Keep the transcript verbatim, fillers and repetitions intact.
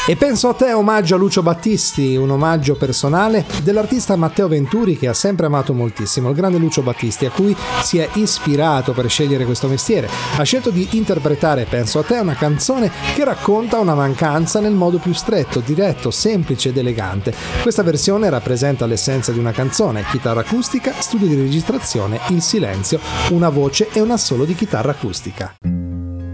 E penso a te, omaggio a Lucio Battisti, un omaggio personale dell'artista Matteo Venturi, che ha sempre amato moltissimo, il grande Lucio Battisti, a cui si è ispirato per scegliere questo mestiere. Ha scelto di interpretare Penso a te, una canzone che racconta una mancanza nel modo più stretto, diretto, semplice ed elegante. Questa versione rappresenta l'essenza di una canzone: chitarra acustica, studio di registrazione, il silenzio, una voce e un assolo di chitarra acustica.